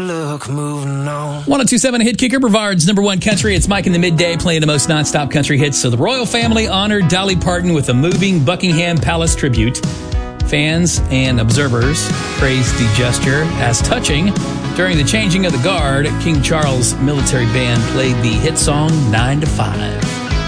look, moving on. 102.7 Hit Kicker, Brevard's number one country. It's Mike in the midday playing the most nonstop country hits. So the royal family honored Dolly Parton with a moving Buckingham Palace tribute. Fans and observers praised the gesture as touching. During the changing of the guard, King Charles Military Band played the hit song 9 to 5.